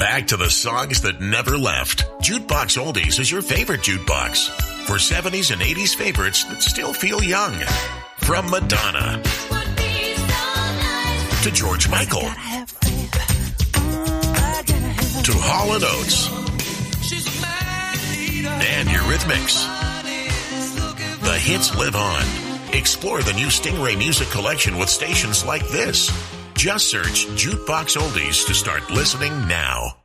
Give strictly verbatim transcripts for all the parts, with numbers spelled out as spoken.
back to the songs that never left. Jukebox Oldies is your favorite jukebox for seventies and eighties favorites that still feel young. From Madonna to George Michael to Hall and Oates and Eurythmics. The hits live on. Explore the new Stingray Music Collection with stations like this. Just search Jukebox Oldies to start listening now.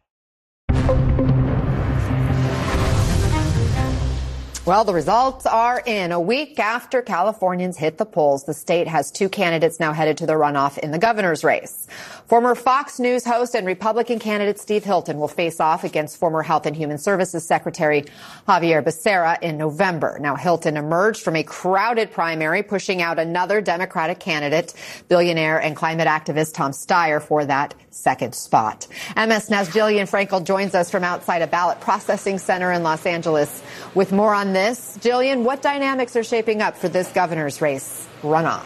Well, the results are in. A week after Californians hit the polls, the state has two candidates now headed to the runoff in the governor's race. Former Fox News host and Republican candidate Steve Hilton will face off against former Health and Human Services Secretary Xavier Becerra in November. Now, Hilton emerged from a crowded primary, pushing out another Democratic candidate, billionaire and climate activist Tom Steyer, for that second spot. M S N's Jillian Frankel joins us from outside a ballot processing center in Los Angeles with more on this. Jillian, what dynamics are shaping up for this governor's race runoff?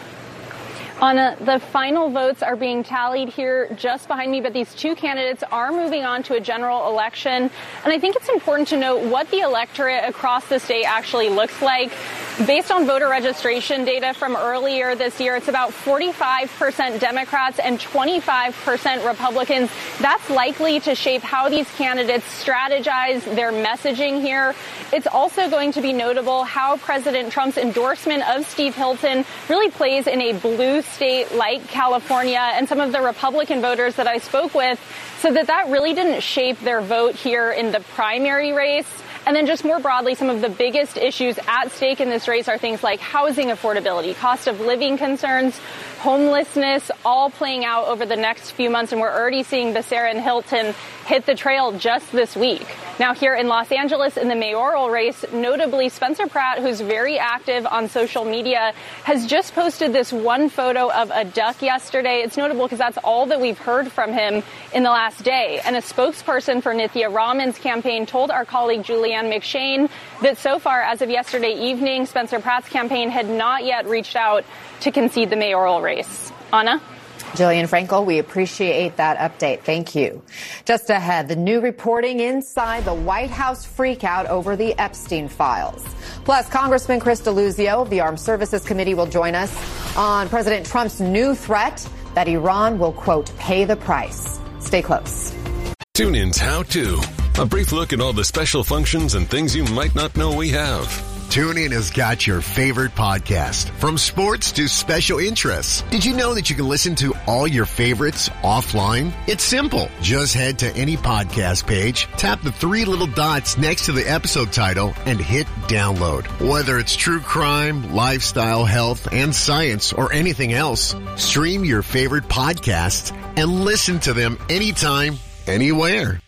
Anna, the final votes are being tallied here just behind me, but these two candidates are moving on to a general election. And I think it's important to note what the electorate across the state actually looks like. Based on voter registration data from earlier this year, it's about forty-five percent Democrats and twenty-five percent Republicans. That's likely to shape how these candidates strategize their messaging here. It's also going to be notable how President Trump's endorsement of Steve Hilton really plays in a blue state like California, and some of the Republican voters that I spoke with said that that really didn't shape their vote here in the primary race. And then just more broadly, some of the biggest issues at stake in this race are things like housing affordability, cost of living concerns, homelessness, all playing out over the next few months. And we're already seeing Becerra and Hilton hit the trail just this week. Now, here in Los Angeles in the mayoral race, notably Spencer Pratt, who's very active on social media, has just posted this one photo of a duck yesterday. It's notable because that's all that we've heard from him in the last day. And a spokesperson for Nithya Raman's campaign told our colleague Julianne McShane that so far, as of yesterday evening, Spencer Pratt's campaign had not yet reached out to concede the mayoral race. Anna? Jillian Frankel, we appreciate that update. Thank you. Just ahead, the new reporting inside the White House freakout over the Epstein files. Plus, Congressman Chris Deluzio of the Armed Services Committee will join us on President Trump's new threat that Iran will, quote, pay the price. Stay close. Tune in's How To. A brief look at all the special functions and things you might not know we have. TuneIn has got your favorite podcast, from sports to special interests. Did you know that you can listen to all your favorites offline? It's simple. Just head to any podcast page, tap the three little dots next to the episode title, and hit download. Whether it's true crime, lifestyle, health, and science, or anything else, stream your favorite podcasts and listen to them anytime, anywhere.